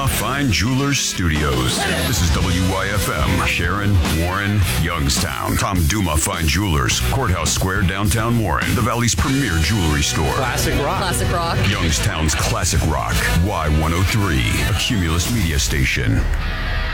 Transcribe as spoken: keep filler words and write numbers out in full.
Fine Jewelers Studios. This is W Y F M, Sharon, Warren, Youngstown. Tom Duma Fine Jewelers, Courthouse Square, downtown Warren. The Valley's premier jewelry store. Classic rock. Classic rock. Youngstown's classic rock. Y one oh three, a Cumulus media station.